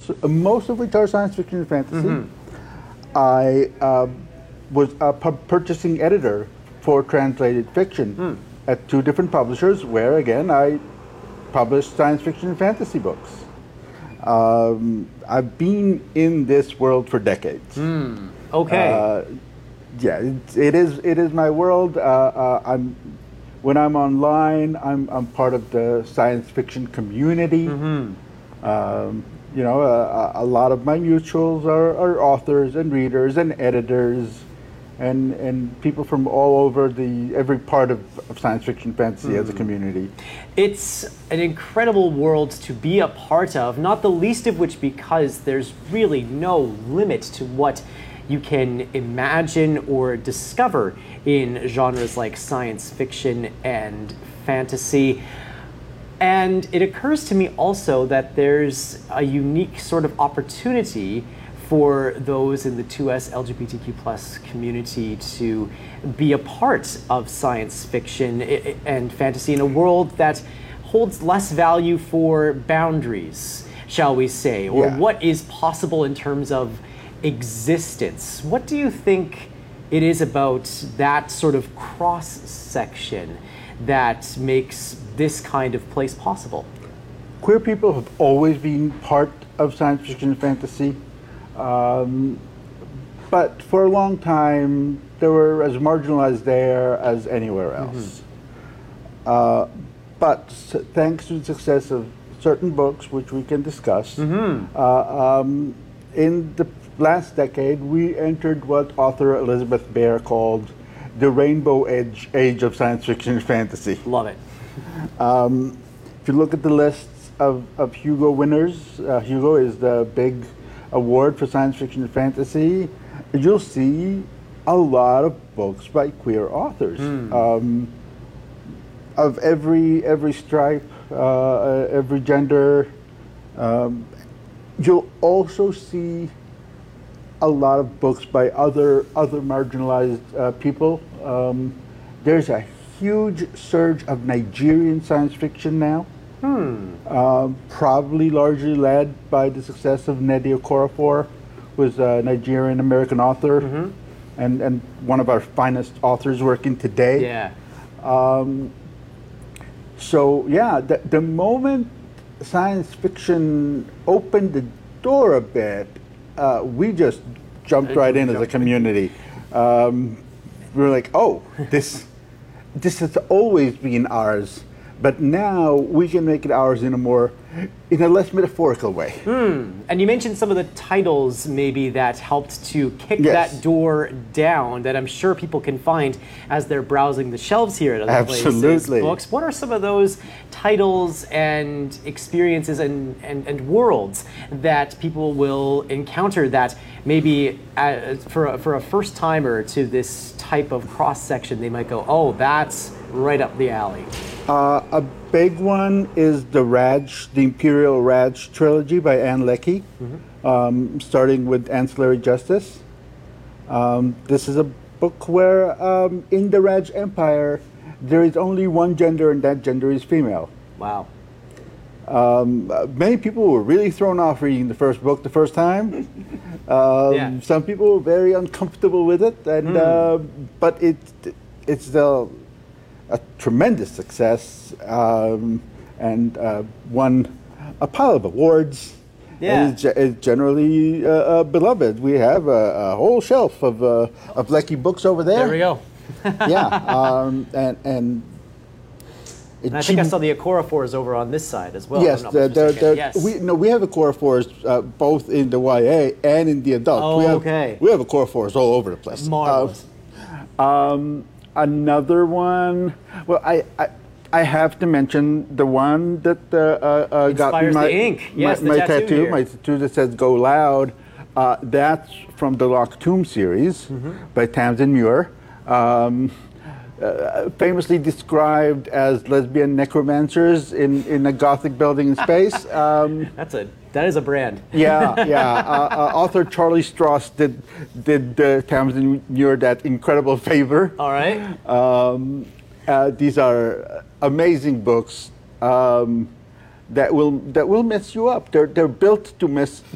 most of which are science fiction and fantasy. I was a purchasing editor for translated fiction at two different publishers, where again I published science fiction and fantasy books. I've been in this world for decades. Okay. Yeah, it is my world. When I'm online, I'm part of the science fiction community. You know, a lot of my mutuals are authors and readers and editors, and people from all over every part of science fiction fantasy as a community. It's an incredible world to be a part of, not the least of which because there's really no limit to what you can imagine or discover in genres like science fiction and fantasy. And it occurs to me also that there's a unique sort of opportunity for those in the 2S LGBTQ plus community to be a part of science fiction and fantasy in a world that holds less value for boundaries, shall we say, or what is possible in terms of existence. What do you think it is about that sort of cross-section that makes this kind of place possible? Queer people have always been part of science fiction and fantasy, but for a long time they were as marginalized there as anywhere else. But thanks to the success of certain books, which we can discuss, in the last decade we entered what author Elizabeth Bear called the rainbow age of science fiction and fantasy. Love it. If you look at the lists of Hugo winners, Hugo is the big award for science fiction and fantasy, you'll see a lot of books by queer authors of every stripe, every gender. You'll also see a lot of books by other marginalized people. There's a huge surge of Nigerian science fiction now, probably largely led by the success of Nnedi Okorafor, who is a Nigerian-American author and one of our finest authors working today. Yeah. So yeah, the moment science fiction opened the door a bit, we just jumped right in as a community. We were like, oh, this has always been ours, but now we can make it ours in a less metaphorical way. And you mentioned some of the titles maybe that helped to kick that door down that I'm sure people can find as they're browsing the shelves here at other places. Books. What are some of those titles and experiences and worlds that people will encounter that maybe for a first timer to this type of cross section they might go, oh, that's right up the alley? A big one is the Imperial Raj trilogy by Ann Leckie, starting with Ancillary Justice. This is a book where in the Raj Empire there is only one gender, and that gender is female. Wow. Many people were really thrown off reading the first book the first time. Some people were very uncomfortable with it, and but it's still a tremendous success, and won a pile of awards. And it's generally beloved. We have a whole shelf of Leckie books over there. There we go. And I think I saw the Okorafors over on this side as well. Yes, we have Okorafors both in the YA and in the adult. Oh, we have Okorafors all over the place. Marvelous. Another one. Well, I have to mention the one that got me the ink. Yes, my tattoo. My tattoo that says "Go Loud." That's from the Locked Tomb series by Tamsin Muir. Famously described as lesbian necromancers in a gothic building in space. That is a brand. Author Charlie Stross did Tamsin Muir that incredible favor. All right. These are amazing books that will mess you up. They're built to